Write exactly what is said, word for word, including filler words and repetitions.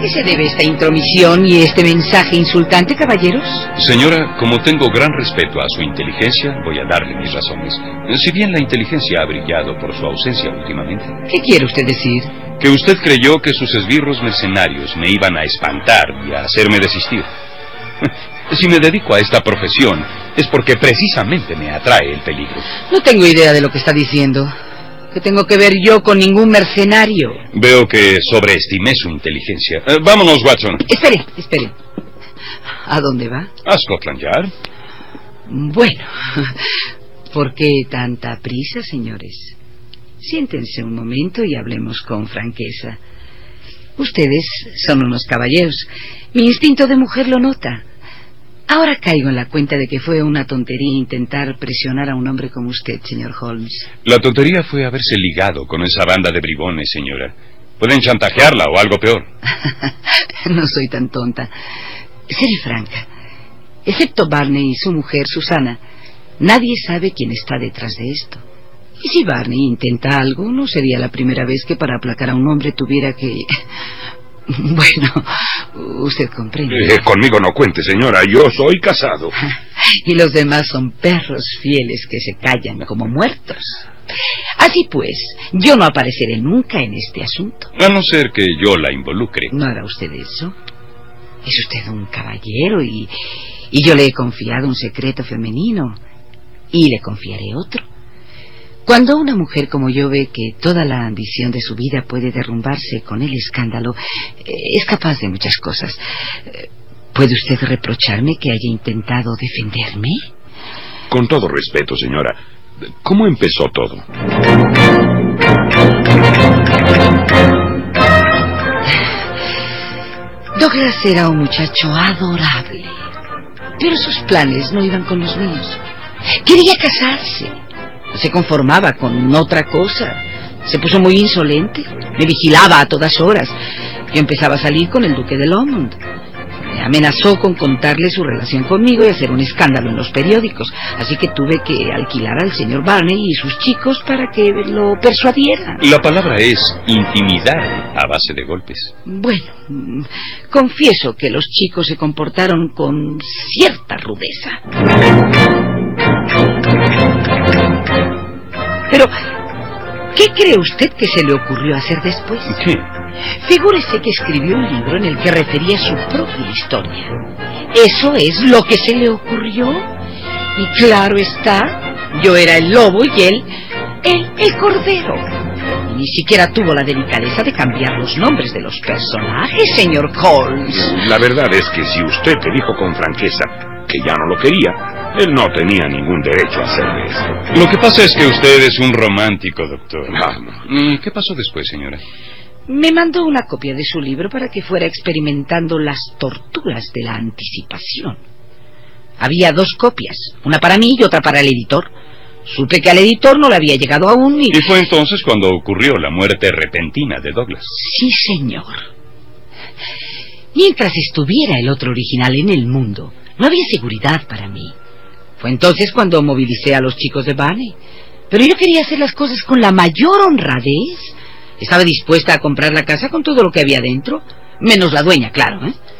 se debe esta intromisión y este mensaje insultante, caballeros? Señora, como tengo gran respeto a su inteligencia, voy a darle mis razones. Si bien la inteligencia ha brillado por su ausencia últimamente. ¿Qué quiere usted decir? Que usted creyó que sus esbirros mercenarios me iban a espantar y a hacerme desistir. Si me dedico a esta profesión, es porque precisamente me atrae el peligro. No tengo idea de lo que está diciendo. ¿Qué tengo que ver yo con ningún mercenario? Veo que sobreestimé su inteligencia. Eh, vámonos, Watson. Espere, espere. ¿A dónde va? A Scotland Yard. Bueno, ¿por qué tanta prisa, señores? Siéntense un momento y hablemos con franqueza. Ustedes son unos caballeros. Mi instinto de mujer lo nota. Ahora caigo en la cuenta de que fue una tontería intentar presionar a un hombre como usted, señor Holmes. La tontería fue haberse ligado con esa banda de bribones, señora. Pueden chantajearla o algo peor. No soy tan tonta. Seré franca. Excepto Barney y su mujer, Susana, nadie sabe quién está detrás de esto. Y si Barney intenta algo, no sería la primera vez que para aplacar a un hombre tuviera que... Bueno, usted comprende. Eh, conmigo no cuente, señora. Yo soy casado. Y los demás son perros fieles que se callan como muertos. Así pues, yo no apareceré nunca en este asunto. A no ser que yo la involucre. ¿No hará usted eso? Es usted un caballero y, y yo le he confiado un secreto femenino. Y le confiaré otro. Cuando una mujer como yo ve que toda la ambición de su vida puede derrumbarse con el escándalo, es capaz de muchas cosas. ¿Puede usted reprocharme que haya intentado defenderme? Con todo respeto, señora, ¿cómo empezó todo? Douglas era un muchacho adorable, pero sus planes no iban con los míos. Quería casarse. Se conformaba con otra cosa. Se puso muy insolente. Me vigilaba a todas horas. Yo empezaba a salir con el duque de Lomond. Me amenazó con contarle su relación conmigo y hacer un escándalo en los periódicos. Así que tuve que alquilar al señor Barney y sus chicos para que lo persuadieran. La palabra es intimidar a base de golpes. Bueno, confieso que los chicos se comportaron con cierta rudeza. Pero, ¿qué cree usted que se le ocurrió hacer después? ¿Qué? Figúrese que escribió un libro en el que refería su propia historia. Eso es lo que se le ocurrió. Y claro está, yo era el lobo y él, él, el cordero. Y ni siquiera tuvo la delicadeza de cambiar los nombres de los personajes, señor Holmes. La verdad es que si usted te dijo con franqueza que ya no lo quería, él no tenía ningún derecho a hacerle eso. Lo que pasa es que usted es un romántico, doctor. Vamos. ¿Y qué pasó después, señora? Me mandó una copia de su libro para que fuera experimentando las torturas de la anticipación. Había dos copias, una para mí y otra para el editor. Supe que al editor no le había llegado aún y... Y fue entonces cuando ocurrió la muerte repentina de Douglas. Sí, señor. Mientras estuviera el otro original en el mundo, no había seguridad para mí. Fue entonces cuando movilicé a los chicos de Barney. Pero yo quería hacer las cosas con la mayor honradez. Estaba dispuesta a comprar la casa con todo lo que había dentro, menos la dueña, claro, ¿eh?